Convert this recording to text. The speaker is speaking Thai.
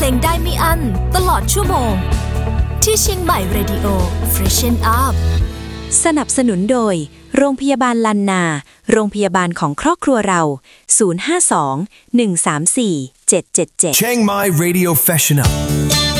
งได้ไม่อั้นตลอดชั่วโมงที่เชียงใหม่ Radio Freshen Up สนับสนุนโดยโรงพยาบาลลันนาโรงพยาบาลของครอบครัวเรา052 134 777 Chiang Mai Radio Freshen Up